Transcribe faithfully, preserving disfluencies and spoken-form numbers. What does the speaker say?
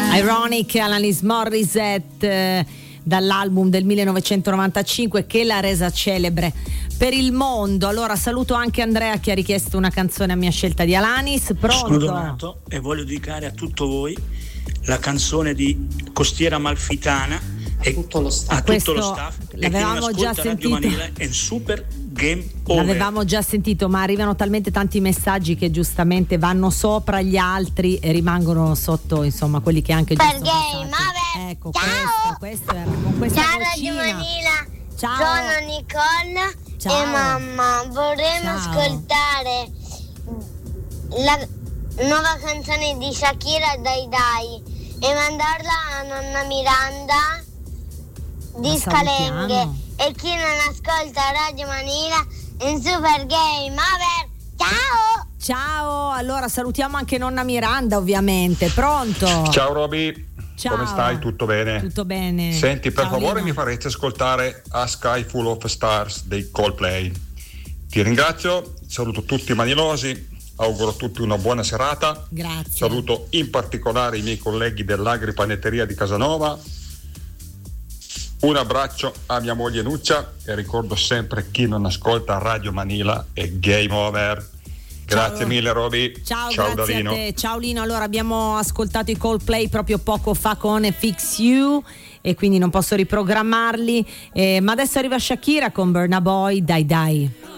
Ironic, Alanis Morissette, eh, dall'album del millenovecentonovantacinque che l'ha resa celebre per il mondo. Allora saluto anche Andrea che ha richiesto una canzone a mia scelta di Alanis. Pronto? Sono Donato e voglio dedicare a tutto voi la canzone di Costiera Amalfitana e tutto lo staff. a tutto Questo lo staff l'avevamo già sentito. È super game over. L'avevamo già sentito, ma arrivano talmente tanti messaggi che giustamente vanno sopra gli altri e rimangono sotto, insomma, quelli che anche per game over. Ecco, Ciao. questo, questo era con questa Ciao vocina. Radio Manila. Ciao. Sono Nicole Ciao. e mamma. Vorremmo Ciao. ascoltare la nuova canzone di Shakira, Dai Dai, e mandarla a nonna Miranda di La Scalenghe. salutiamo. E chi non ascolta Radio Manila in Super Game Over. Ciao! Ciao, allora salutiamo anche nonna Miranda, ovviamente. Pronto? Ciao Roby, Ciao. come stai? Tutto bene? Tutto bene. Senti, per Ciao, favore Lino. mi farete ascoltare A Sky Full of Stars dei Coldplay. Ti ringrazio, saluto tutti i manilosi, auguro a tutti una buona serata. Grazie. Saluto in particolare i miei colleghi dell'Agripanetteria di Casanova. Un abbraccio a mia moglie Nuccia e ricordo sempre: chi non ascolta Radio Manila è game over. Grazie Ciao. mille Roby. Ciao, Ciao grazie Davino. a te. Ciao Lino, allora abbiamo ascoltato i Coldplay proprio poco fa con Fix You e quindi non posso riprogrammarli, eh, ma adesso arriva Shakira con Burna Boy, Dai Dai.